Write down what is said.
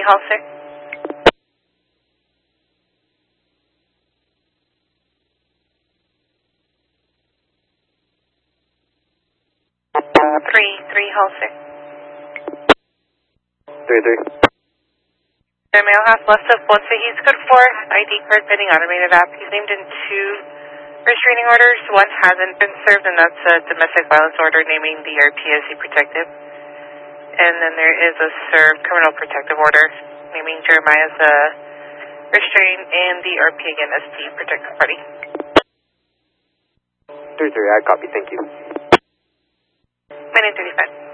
Hall 6. Three Hall 6. 3-3. The male has left of once he's good for ID card pending automated app. He's named in 2 restraining orders. One hasn't been served, and that's a domestic violence order naming the RPSC protective. And then there is a served criminal protective order naming Jeremiah as a restrained and the RP again as the protective party. 3-3, I copy, thank you. My name 35.